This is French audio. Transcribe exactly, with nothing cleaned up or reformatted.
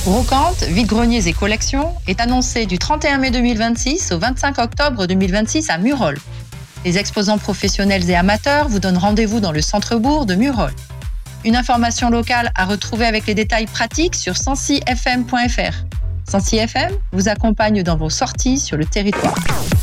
Brocante, vide-greniers et collections est annoncé du trente et un mai deux mille vingt-six au vingt-cinq octobre deux mille vingt-six à Murol. Les exposants professionnels et amateurs vous donnent rendez-vous dans le centre-bourg de Murol. Une information locale à retrouver avec les détails pratiques sur sensi f m point f r. Sensi F M vous accompagne dans vos sorties sur le territoire.